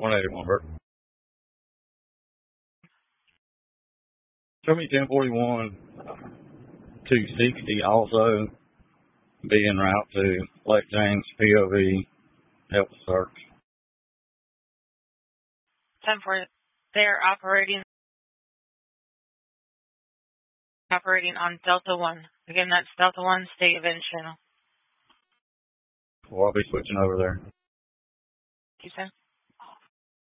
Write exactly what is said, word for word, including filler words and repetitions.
one eighty-one, Bert. Show me ten forty-one, two sixty also be en route to Lake James P O V, help search. ten forty, they're operating operating on Delta one. Again, that's Delta one, State Event Channel. Well, I'll be switching over there. You said?